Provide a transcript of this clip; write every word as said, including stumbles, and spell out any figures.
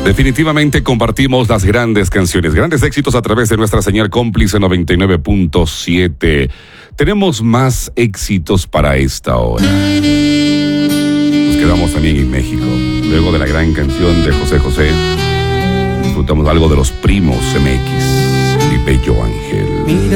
Definitivamente compartimos las grandes canciones, grandes éxitos a través de nuestra señal cómplice noventa y nueve punto siete. Tenemos más éxitos para esta hora. Nos quedamos también en México. Luego de la gran canción de José José, disfrutamos algo de los Primos M X y Bello Ángel.